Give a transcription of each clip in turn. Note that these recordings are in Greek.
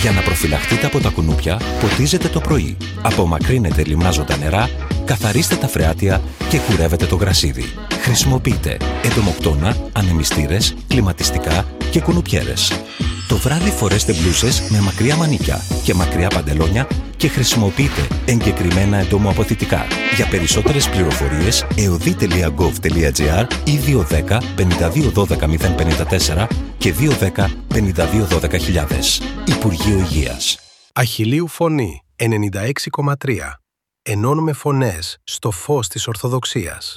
Για να προφυλαχτείτε από τα κουνούπια, ποτίζετε το πρωί. Απομακρύνετε λιμνάζοντα νερά, καθαρίστε τα φρεάτια και κουρεύετε το γρασίδι. Χρησιμοποιείτε εντομοκτώνα, ανεμιστήρες, κλιματιστικά και κουνουπιέρες. Το βράδυ φορέστε μπλούσες με μακριά μανίκια και μακριά παντελόνια και χρησιμοποιείτε εγκεκριμένα εντομοαποθητικά. Για περισσότερες πληροφορίες, eodi.gov.gr ή 210 52 12 054 και 210 52 12 000. Υπουργείο Υγείας. Αχιλλείου Φωνή 96,3. Ενώνουμε φωνές στο φως της Ορθοδοξίας.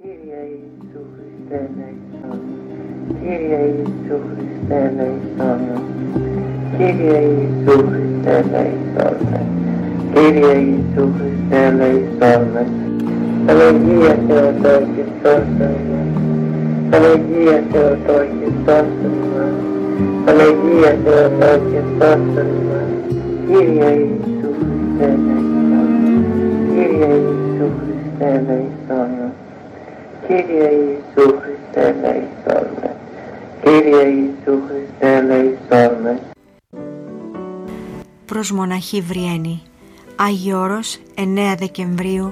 Κύριε Ιησού Χριστέ ελεησόν με. Κύριε Ιησού Χριστέ ελεησόν με. Κύριε Ιησού Χριστέ ελεησόν με. Παναγία Θεοτό και σώσον μας. Παναγία Θεοτό και σώσον μας. Παναγία Θεοτό και σώσον μας. Κύριε Ιησού Χριστέ ελεησόν με. Κύριε Ιησού Χριστέ ελεησόν με. Κύριε Ιησού Χριστέ ελεησόν με. Κύριε Ιησού Χριστέ ελεησόν με. Προς μοναχή Βριένη, Άγιο Όρος, 9 Δεκεμβρίου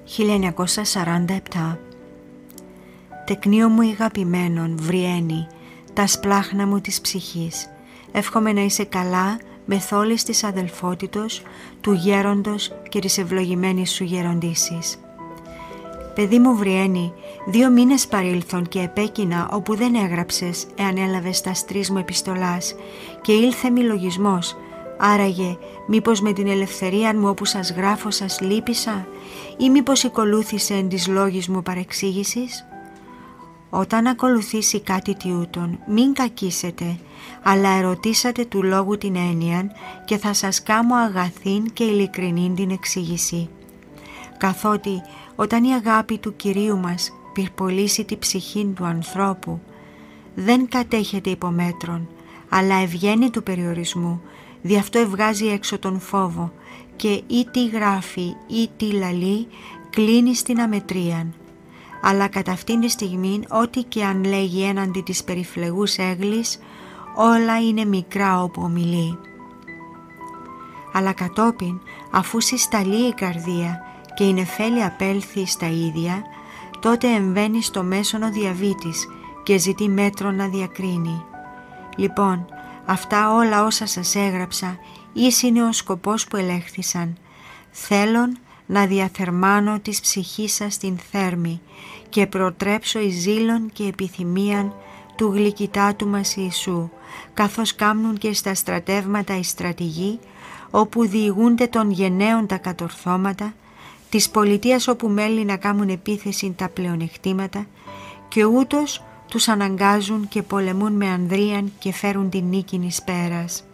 1947. Τεκνίο μου αγαπημένον, Βριένη, τα σπλάχνα μου της ψυχής, εύχομαι να είσαι καλά μεθ' όλης της αδελφότητος του γέροντος και της ευλογημένης σου γεροντήσης. Παιδί μου Βριένη, 2 μήνες παρήλθον και επέκεινα όπου δεν έγραψες εάν έλαβες τας 3 μου επιστολάς και ήλθε μη λογισμός. Άραγε μήπως με την ελευθερία μου όπου σας γράφω σας λύπησα ή μήπως ακολούθησε εν της λόγης μου παρεξήγησης? Όταν ακολουθήσει κάτι τιούτον μην κακίσετε, αλλά ερωτήσατε του λόγου την έννοιαν και θα σας κάμω αγαθήν και ειλικρινήν την εξήγηση. Καθότι όταν η αγάπη του Κυρίου μας πυρπολίσει τη ψυχή του ανθρώπου, δεν κατέχεται υπομέτρων, αλλά ευγαίνει του περιορισμού, δι' αυτό ευγάζει έξω τον φόβο και ή τι γράφει ή τι λαλεί κλείνει στην αμετρίαν. Αλλά κατά αυτήν τη στιγμή ό,τι και αν λέγει έναντι της περιφλεγούς έγλης, όλα είναι μικρά όπου ομιλεί. Αλλά κατόπιν, αφού συσταλεί η καρδία και η νεφέλη απέλθει στα ίδια, τότε εμβαίνει στο μέσον ο διαβήτης και ζητεί μέτρο να διακρίνει. Λοιπόν, αυτά όλα όσα σας έγραψα, εις είναι ο σκοπός που ελέγχθησαν. Θέλον να διαθερμάνω της ψυχής σας την θέρμη και προτρέψω εις ζήλον και επιθυμίαν του γλυκητάτου μας Ιησού, καθώς κάμνουν και στα στρατεύματα οι στρατηγοί, όπου διηγούνται των γενναίων τα κατορθώματα, της πολιτείας όπου μέλη να κάμουν επίθεση τα πλεονεκτήματα και ούτως τους αναγκάζουν και πολεμούν με ανδρίαν και φέρουν την νίκην εις πέρας.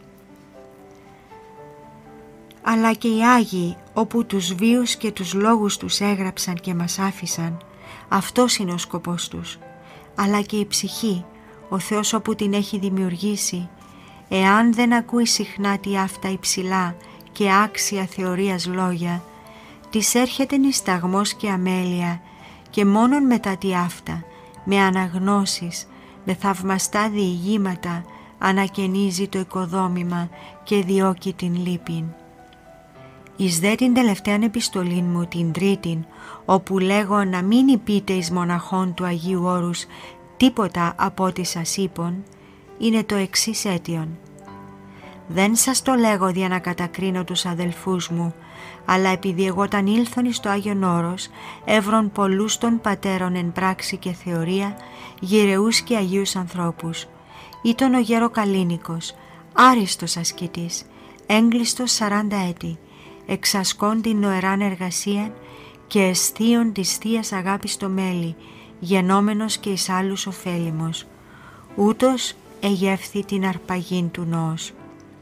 Αλλά και οι Άγιοι όπου τους βίους και τους λόγους τους έγραψαν και μας άφησαν, αυτός είναι ο σκοπός τους. Αλλά και η ψυχή, ο Θεός όπου την έχει δημιουργήσει, εάν δεν ακούει συχνά τι αυτά υψηλά και άξια θεωρίας λόγια, της έρχεται νησταγμός και αμέλεια και μόνον μετά τι αυτά, με αναγνώσεις, με θαυμαστά διηγήματα ανακαινίζει το οικοδόμημα και διώκει την λύπην. Εις δε την τελευταίαν επιστολήν μου την τρίτην, όπου λέγω να μην υπείτε εις μοναχών του Αγίου Όρους τίποτα από ό,τι σας είπων, είναι το εξής αίτιον. Δεν σας το λέγω για να κατακρίνω τους αδελφούς μου, αλλά επειδή εγώ όταν ήλθον εις το Άγιον Όρος έβρον πολλούς των πατέρων εν πράξη και θεωρία, γυρεούς και αγίους ανθρώπους. Ήταν ο γέρο Καλίνικος, άριστος ασκητής, έγκλειστος 40 έτη, εξασκών την νοεράν εργασία και αισθίων της θείας αγάπης στο μέλι, γενόμενος και εις άλλους ωφέλιμος. Ούτως εγεύθη την αρπαγήν του νόος.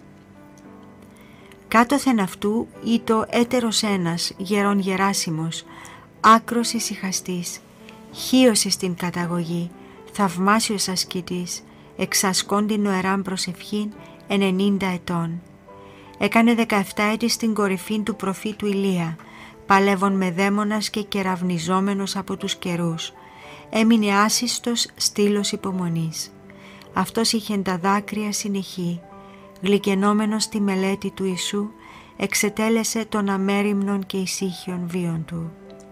Κάτωθεν αυτού ήτο έτερος ένας γερόν Γεράσιμος, άκρος ησυχαστής, χίος στην καταγωγή, θαυμάσιος ασκητής, εξασκών την νοεράν προσευχήν 90 ετών. Έκανε 17 έτη στην κορυφή του προφήτου Ηλία, παλεύων με δαίμονας και κεραυνιζόμενος από τους καιρούς. Έμεινε άσυστος στήλος υπομονής. Αυτός είχε τα δάκρυα συνεχή, γλυκενόμενος στη μελέτη του Ιησού, εξετέλεσε των αμέριμνων και ησύχιων βίων του.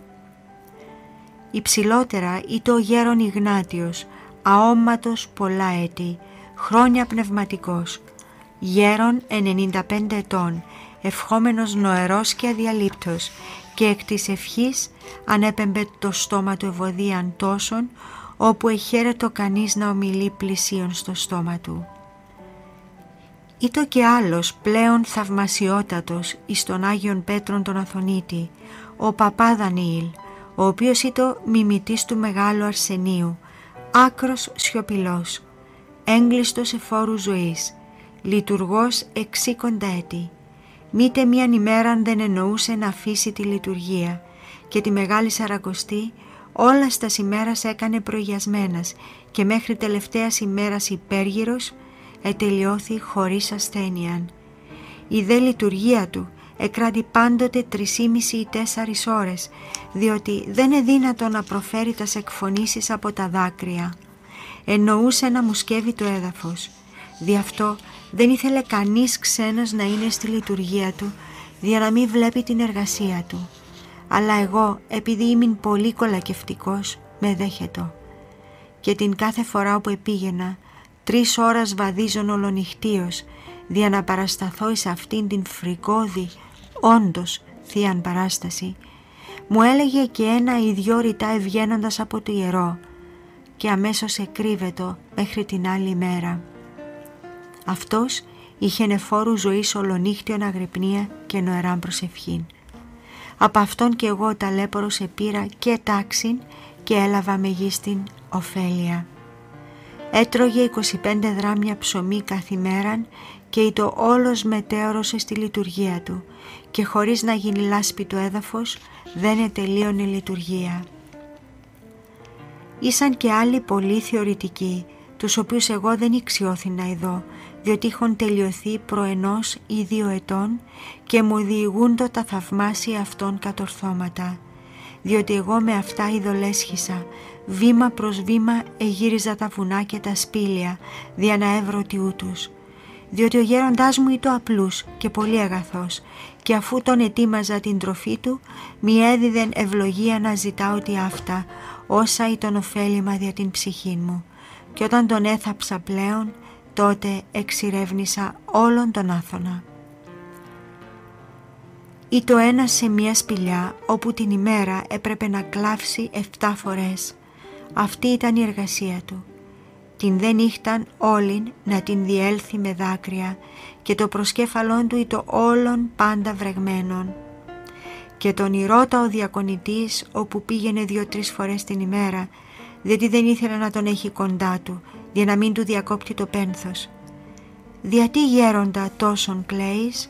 Υψηλότερα ήτο ο γέρον Ιγνάτιος, αόματος πολλά έτη, χρόνια πνευματικός, γέρον 95 ετών, ευχόμενος νοερός και αδιαλείπτος, και εκ της ευχής ανέπεμπε το στόμα του ευωδίαν τόσον, όπου εχαίρετο κανείς να ομιλεί πλησίον στο στόμα του. Ήτο και άλλος πλέον θαυμασιότατος εις τον Άγιον Πέτρον τον Αθωνίτη, ο παπά Δανιήλ, ο οποίος ήτο μιμητής του Μεγάλου Αρσενίου, άκρος σιωπηλός, έγκλειστος εφόρου ζωής, λειτουργός 60 έτη. Μήτε μίαν ημέραν δεν εννοούσε να αφήσει τη λειτουργία, και τη Μεγάλη Σαρακοστή όλας τας ημέρας έκανε προηγιασμένας, και μέχρι τελευταίας ημέρας υπέργυρος ετελειώθη χωρίς ασθένειαν. Η δε λειτουργία του εκράτη πάντοτε 3,5 ή 4 ώρες, διότι δεν είναι δύνατο να προφέρει τας εκφωνήσεις από τα δάκρυα. Εννοούσε να μουσκεύει το έδαφος. Δι' αυτό δεν ήθελε κανείς ξένος να είναι στη λειτουργία του, για να μην βλέπει την εργασία του. Αλλά εγώ, επειδή ήμουν πολύ κολακευτικός, με δέχετο. Και την κάθε φορά όπου επήγαινα, 3 ώρες βαδίζον ολονυχτίως, δια να παρασταθώ εις αυτήν την φρικώδη, όντως θείαν παράσταση, μου έλεγε και 1 ή 2 ρητά ευγαίνοντας από το ιερό, και αμέσως εκρύβετο μέχρι την άλλη μέρα. Αυτός είχε νεφόρου ζωής ολονύχτιον αγρυπνία και νοεράν προσευχήν. Από αυτόν και εγώ ταλέπορος επήρα και τάξιν και έλαβα μεγίστην ωφέλεια. Έτρωγε 25 δράμια ψωμί καθημέραν και ήτο όλος μετέωρωσε στη λειτουργία του, και χωρίς να γίνει λάσπη το έδαφος δεν ετελείωνε λειτουργία. Ήσαν και άλλοι πολύ θεωρητικοί, τους οποίους εγώ δεν ηξιώθη να ειδώ, διότι είχαν τελειωθεί προ 1 ή 2 ετών και μου διηγούντο τα θαυμάσια αυτών κατορθώματα, διότι εγώ με αυτά ειδολέσχησα, βήμα προς βήμα εγύριζα τα βουνά και τα σπήλια, δια να έβρω τιούτους. Διότι ο γέροντάς μου ήτο απλούς και πολύ αγαθός, και αφού τον ετοίμαζα την τροφή του, μη έδιδεν ευλογία να ζητάω τι αυτά, όσα ήταν ωφέλιμα δια την ψυχή μου. Και όταν τον έθαψα πλέον, τότε εξηρεύνησα όλον τον Άθωνα. Ήτο ένας σε μια σπηλιά, όπου την ημέρα έπρεπε να κλάψει 7 φορές. Αυτή ήταν η εργασία του. Την δε νύχταν όλην να την διέλθει με δάκρυα, και το προσκέφαλόν του ήτο όλων πάντα βρεγμένον. Και τον ηρώτα ο διακονητής, όπου πήγαινε 2-3 φορές την ημέρα, διότι δεν ήθελε να τον έχει κοντά του, για να μην του διακόπτει το πένθος. «Διατί γέροντα τόσον κλαίεις?»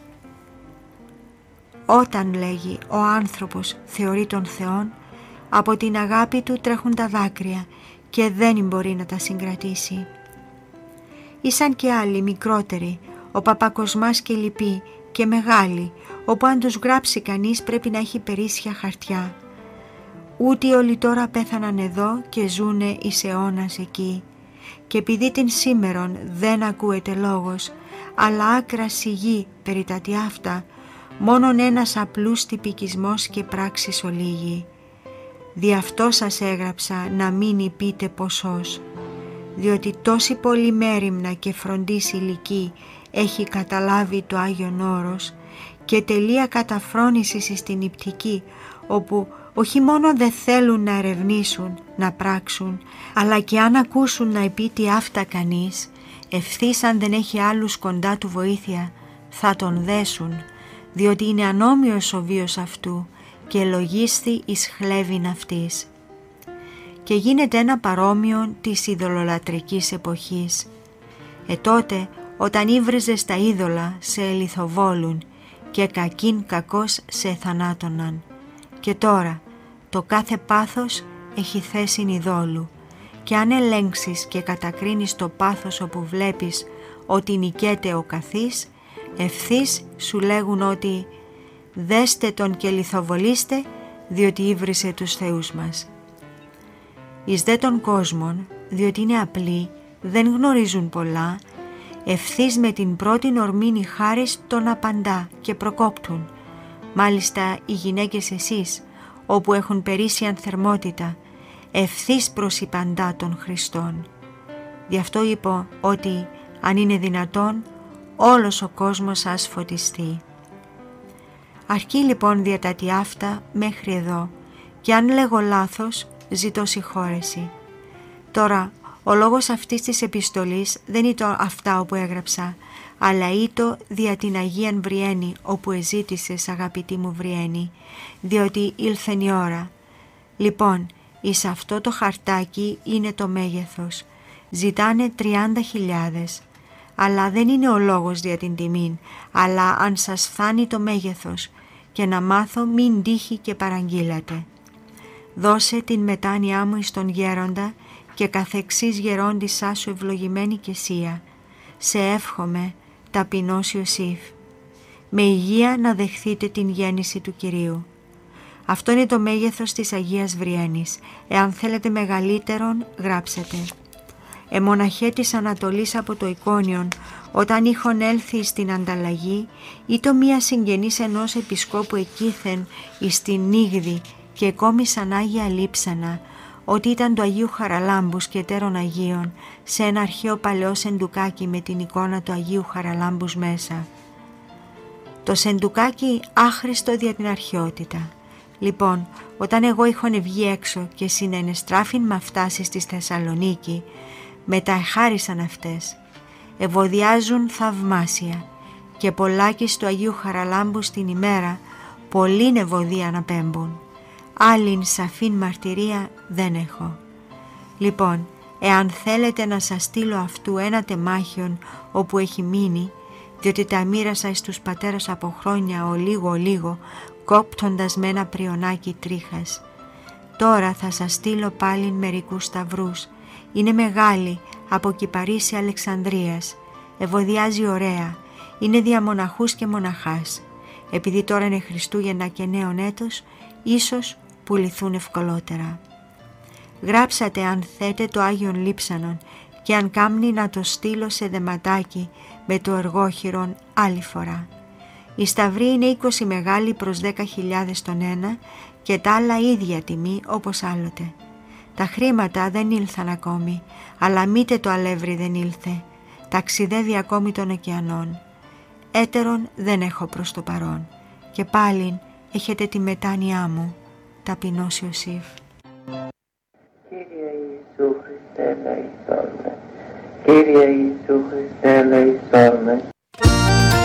Όταν, λέγει, ο άνθρωπος θεωρεί τον Θεόν, από την αγάπη του τρέχουν τα δάκρυα και δεν μπορεί να τα συγκρατήσει. Ήσαν και άλλοι μικρότεροι, ο Παπακοσμάς και λοιποί, και μεγάλοι, όπου αν τους γράψει κανείς πρέπει να έχει περίσσια χαρτιά. Ούτι όλοι τώρα πέθαναν εδώ και ζουνε εις αιώνας εκεί, και επειδή την σήμερον δεν ακούεται λόγος, αλλά άκρα σιγή περί τα τι αυτά, μόνον ένας απλούς τυπικισμός και πράξεις ολίγη. Δι' αυτό σας έγραψα να μην πείτε ποσός, διότι τόση πολύ μέριμνα και φροντής ηλική έχει καταλάβει το Άγιον Όρος, και τελεία καταφρόνησης στην υπτική, όπου όχι μόνο δεν θέλουν να ερευνήσουν, να πράξουν, αλλά και αν ακούσουν να επίτει αυτά κανείς, ευθύς αν δεν έχει άλλους κοντά του βοήθεια, θα τον δέσουν, διότι είναι ανώμοιος ο βίος αυτού και λογίσθη εις χλέβην αυτής. Και γίνεται ένα παρόμοιο της ειδωλολατρικής εποχής. Τότε, όταν ύβριζες τα είδωλα, σε ελιθοβόλουν και κακήν κακώς σε θανάτωναν. Και τώρα, το κάθε πάθος έχει θέση ειδόλου, και αν ελέγξεις και κατακρίνεις το πάθος όπου βλέπεις ότι νικέται ο καθής, ευθύς σου λέγουν ότι «δέστε τον και λιθοβολήστε, διότι ύβρισε τους θεούς μας». Εις δε των κόσμων, διότι είναι απλοί, δεν γνωρίζουν πολλά, ευθύς με την πρώτη ορμήνη χάρις τον απαντά και προκόπτουν. Μάλιστα οι γυναίκες εσείς, όπου έχουν περίσει ανθερμότητα, ευθύς προσυπαντά των Χριστών. Γι' αυτό είπω ότι, αν είναι δυνατόν, όλος ο κόσμος σας φωτιστεί. Αρκεί λοιπόν διατάτη αυτά μέχρι εδώ, και αν λέγω λάθος, ζητώ συγχώρεση. Τώρα, ο λόγος αυτής της επιστολής δεν ήταν αυτά όπου έγραψα, αλλά ήτο δια την Αγίαν Βριένη, όπου εζήτησες, αγαπητή μου Βριένη, διότι ήλθεν η ώρα. Λοιπόν, εις αυτό το χαρτάκι είναι το μέγεθος. Ζητάνε 30.000, αλλά δεν είναι ο λόγος δια την τιμήν, αλλά αν σας φθάνει το μέγεθος, και να μάθω μην τύχει και παραγγείλατε. Δώσε την μετάνοιά μου εις τον γέροντα, και καθεξής γερόντισσά σου ευλογημένη και σία. Σε εύχομαι, ταπεινός Ιωσήφ. Με υγεία να δεχθείτε την γέννηση του Κυρίου. Αυτό είναι το μέγεθος της Αγίας Βριένης. Εάν θέλετε μεγαλύτερον, γράψετε. Μοναχέ της Ανατολής από το Εικόνιον, όταν είχον έλθει στην ανταλλαγή, ή το μία συγγενής ενός επισκόπου εκείθεν εις την Νίγδη και εκόμισαν Άγια Λείψανα, ότι ήταν του Αγίου Χαραλάμπους και τέρων Αγίων, σε ένα αρχαίο παλαιό σεντουκάκι με την εικόνα του Αγίου Χαραλάμπους μέσα. Το σεντουκάκι άχρηστο δια την αρχαιότητα. Λοιπόν, όταν εγώ είχον βγει έξω και συνενεστράφην με φτάσει στη Θεσσαλονίκη, μετά εχάρισαν αυτές. Ευωδιάζουν θαυμάσια και πολλάκις του Αγίου Χαραλάμπου στην ημέρα πολλήν ευωδία να πέμπουν. Άλλην σαφήν μαρτυρία δεν έχω. Λοιπόν, εάν θέλετε να σας στείλω αυτού ένα τεμάχιον όπου έχει μείνει, διότι τα μοίρασα εις τους πατέρας από χρόνια ολίγο κόπτοντας με ένα πριονάκι τρίχας. Τώρα θα σας στείλω πάλιν μερικούς σταυρούς. Είναι μεγάλη, από Κυπαρίσι Αλεξανδρίας. Ευωδιάζει ωραία. Είναι διαμοναχούς και μοναχάς. Επειδή τώρα είναι Χριστούγεννα και νέον έτος, ίσως πουληθούν ευκολότερα. Γράψατε αν θέτε το Άγιον Λείψανον και αν κάμνει να το στείλω σε δεματάκι με το εργόχειρον άλλη φορά. Η σταυρή είναι 20 μεγάλη προς 10.000 τον ένα και τα άλλα ίδια τιμή όπως άλλοτε. Τα χρήματα δεν ήλθαν ακόμη, αλλά μήτε το αλεύρι δεν ήλθε. Ταξιδεύει ακόμη των ωκεανών. Έτερον δεν έχω προς το παρόν. Και πάλιν έχετε τη μετάνοιά μου, ταπεινός Ιωσήφ. Κύριε Ιησού Χριστέ ελεησόν με. Κύριε Ιησού Χριστέ ελεησόν με.